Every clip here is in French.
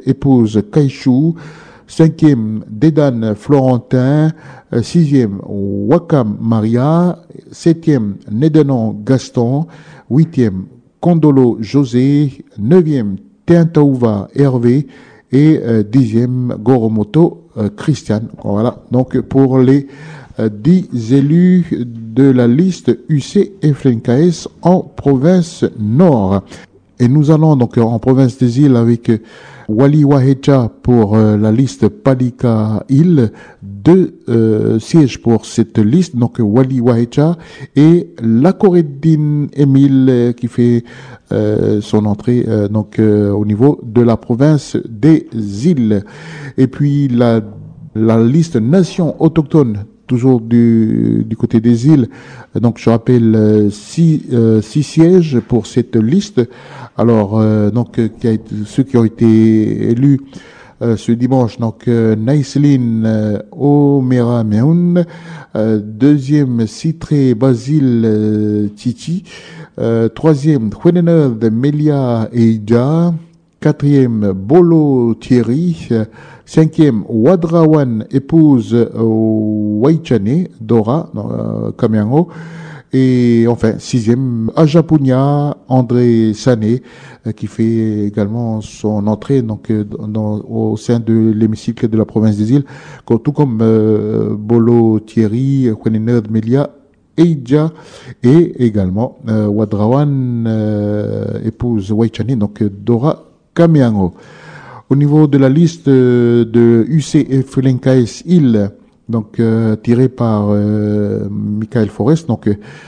épouse Kaïchou. 5e, Dédane Florentin. 6e, Wakam Maria. 7e, Nedenon Gaston. 8e, Kondolo José. 9e, Tintaouva Hervé. Et 10e, Goromoto Christiane. Voilà, donc pour les 10 élus de la liste UC-FLNKS en province Nord. Et nous allons donc en province des îles avec Wali Wahecha pour la liste Palika Île. 2 sièges pour cette liste, donc Wali Wahecha et Lakoreddin Emile qui fait son entrée au niveau de la province des îles. Et puis la liste nations autochtones, toujours du côté des îles. Donc je rappelle 6 sièges pour cette liste. Alors ceux qui ont été élus ce dimanche, donc Naïseline Omera Meoun, 2e Citré Basile Titi, 3e Hwenenerd Melia Eija, 4e Bolo Thierry, 5e Wadrawan épouse Waichane Dora Kamiango, et enfin 6e Ajapunia André Sané qui fait également son entrée au sein de l'hémicycle de la province des îles, tout comme Bolo Thierry, Hwenenerd Melia Eija et également Wadrawan épouse Waichane, donc Dora Kamiango. Au niveau de la liste de UCF-LNKS île, donc tirée par Michael Forest, donc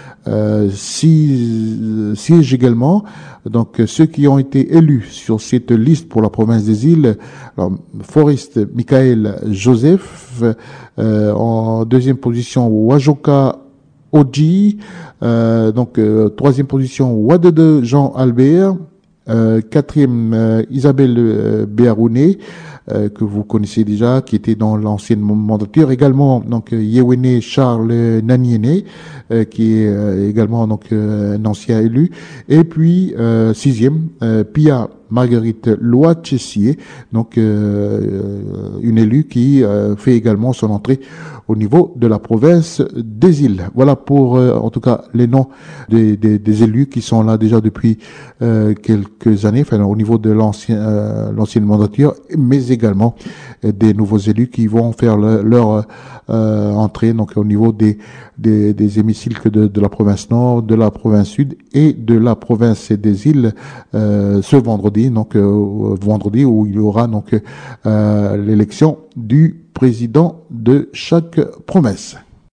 6 sièges également. Donc ceux qui ont été élus sur cette liste pour la province des îles, alors, Forest Michael Joseph, en 2e position Wajoka Oji, 3e position Wadede Jean Albert, 4e Isabelle Béarouné, que vous connaissez déjà, qui était dans l'ancienne mandature. Également, donc, Yewene Charles Naniene, qui est également, donc, un ancien élu. Et puis, 6e, Pia Marguerite Loa-Chessier, donc, une élue qui fait également son entrée au niveau de la province des îles. Voilà pour, en tout cas, les noms des élus qui sont là déjà depuis quelques années, enfin, au niveau de l'ancienne mandature, mais également des nouveaux élus qui vont faire leur entrée, donc au niveau des hémicycles de la province Nord, de la province Sud et de la province des îles ce vendredi, vendredi où il y aura donc l'élection du président de chaque province.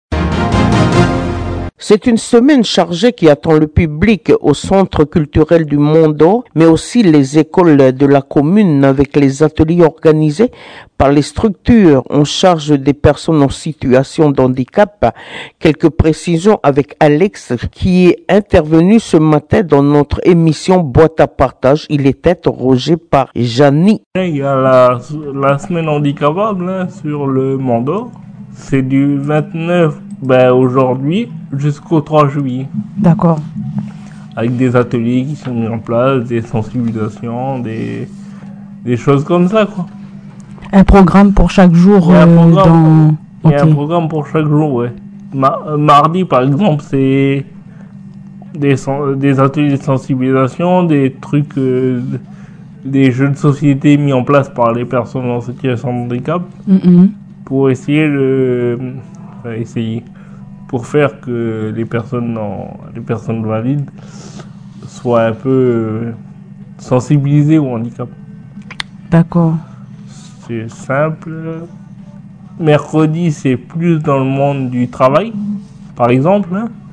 C'est une semaine chargée qui attend le public au centre culturel du Mondo, mais aussi les écoles de la commune avec les ateliers organisés par les structures en charge des personnes en situation de handicap. Quelques précisions avec Alex qui est intervenu ce matin dans notre émission Boîte à partage. Il était interrogé par Jani. Il y a la semaine handicapable sur le Mondo. C'est du 29 aujourd'hui jusqu'au 3 juillet. D'accord. Avec des ateliers qui sont mis en place, des sensibilisations, des choses comme ça, quoi. Un programme pour chaque jour. Il y a un programme pour chaque jour, ouais. Mardi, par exemple, c'est des ateliers de sensibilisation, des trucs, des jeux de société mis en place par les personnes en situation de handicap pour pour faire que les personnes valides soient un peu sensibilisées au handicap. D'accord. C'est simple. Mercredi, c'est plus dans le monde du travail. Par exemple,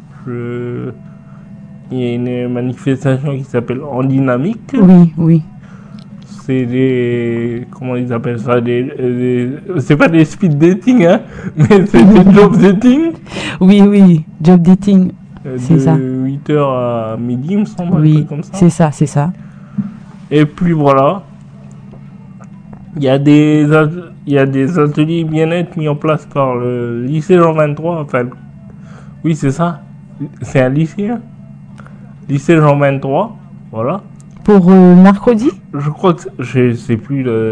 il y a une manifestation qui s'appelle En Dynamique. Oui. C'est comment ils appellent ça, c'est pas des speed dating, hein, mais c'est des job dating. Oui, job dating, c'est ça. De 8h à midi, il me semble, oui, comme ça. C'est ça. Et puis voilà, il y a des ateliers bien-être mis en place par le lycée Jean 23, enfin, oui, c'est ça, c'est un lycée, hein. Lycée Jean 23, voilà. Pour mercredi ? Je crois que je sais plus